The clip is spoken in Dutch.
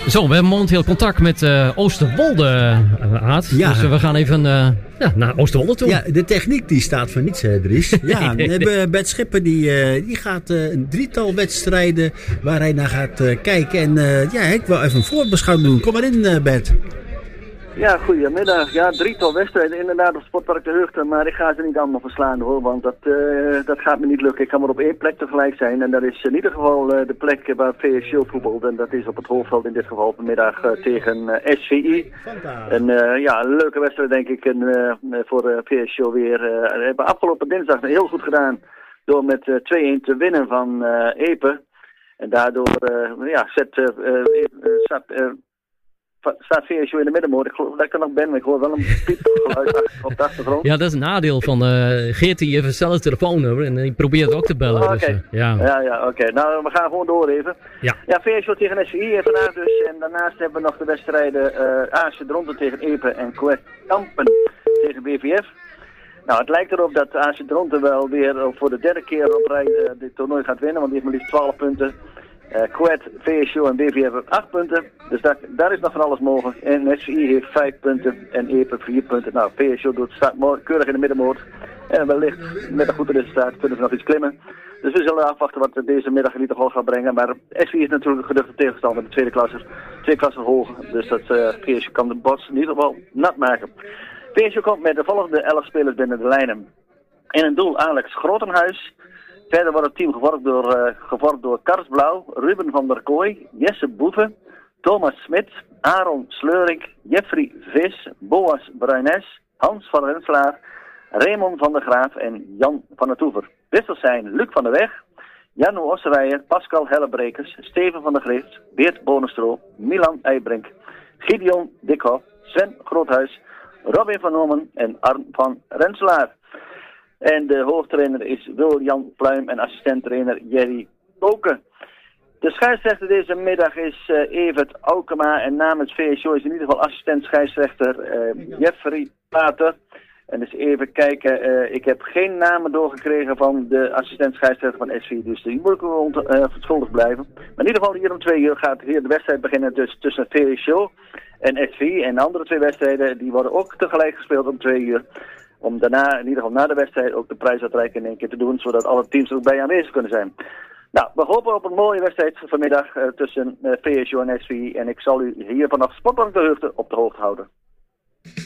Zo, we hebben momenteel contact met Oosterwolde, Aad. Ja. Dus we gaan even naar Oosterwolde toe. Ja, de techniek die staat voor niets, Dries. Ja, we hebben Bert Schipper die gaat een drietal wedstrijden waar hij naar gaat kijken. En ik wil even een voorbeschouwing doen. Kom maar in, Bert. Ja, goedemiddag. Ja, drietal wedstrijden inderdaad op Sportpark de Heugten, maar ik ga ze niet allemaal verslaan hoor, want dat gaat me niet lukken. Ik kan maar op één plek tegelijk zijn en dat is in ieder geval de plek waar VSO voetbalt en dat is op het hoofdveld in dit geval vanmiddag tegen SVI. En een leuke wedstrijd denk ik voor VSO weer. We hebben afgelopen dinsdag heel goed gedaan door met 2-1 te winnen van Epe. En daardoor staat VSO in de middenmoot. Ik geloof dat ik er nog ben, maar ik hoor wel een piepgeluid op de achtergrond. Ja, dat is een nadeel van Geert, die heeft zelf het telefoonnummer en die probeert ook te bellen. Oké. Dus, Oké. Nou, we gaan gewoon door even. Ja. Ja, VSO tegen SVI vandaag dus. En daarnaast hebben we nog de wedstrijden AC Dronten tegen Epe en Quest Kampen tegen BVF. Nou, het lijkt erop dat AC Dronten wel weer voor de derde keer op rij dit toernooi gaat winnen, want die heeft maar liefst 12 punten. Quet, VSO en BVF hebben 8 punten. Dus daar is nog van alles mogelijk. En SVI heeft 5 punten en Epe 4 punten. Nou, VSO staat keurig in de middenmoot. En wellicht met een goed resultaat kunnen we nog iets klimmen. Dus we zullen afwachten wat deze middag in ieder geval gaat brengen. Maar SVI is natuurlijk een geduchte tegenstander. De tweede klasse. 2 klassen hoger. Dus dat VSO kan de bots in ieder geval nat maken. VSO komt met de volgende 11 spelers binnen de lijnen. In een doel Alex Grotenhuis. Verder wordt het team gevormd door Kars Blauw, Ruben van der Kooi, Jesse Boeven, Thomas Smit, Aaron Sleuring, Jeffrey Vis, Boas Bruines, Hans van Renselaar, Raymond van der Graaf en Jan van het Oever. Wissels zijn Luc van der Weg, Janno Osserweijer, Pascal Hellebrekers, Steven van der Greeft, Beert Bonestro, Milan Eibrink, Gideon Dikhoff, Sven Groothuis, Robin van Nomen en Arn van Renselaar. En de hoofdtrainer is Wil-Jan Pluim en assistenttrainer Jerry Koken. De scheidsrechter deze middag is Evert Aukema en namens VSO is in ieder geval assistent scheidsrechter Jeffrey Pater. En dus even kijken, ik heb geen namen doorgekregen van de assistent scheidsrechter van SV, dus die moet ik gewoon verschuldigd blijven. Maar in ieder geval hier om 2 uur gaat hier de wedstrijd beginnen dus tussen VSO en SV. En de andere 2 wedstrijden die worden ook tegelijk gespeeld om 2 uur. Om daarna, in ieder geval na de wedstrijd, ook de prijsuitreiking in één keer te doen, zodat alle teams er ook bij aanwezig kunnen zijn. Nou, we hopen op een mooie wedstrijd vanmiddag tussen VSO en SVI. En ik zal u hier vanaf Sportpark de Heugten op de hoogte houden.